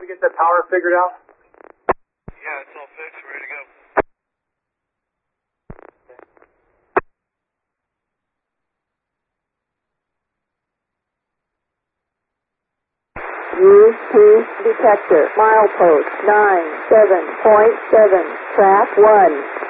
get that power figured out? Yeah, it's all fixed, ready to go. U2 detector, milepost 97.7, track 1.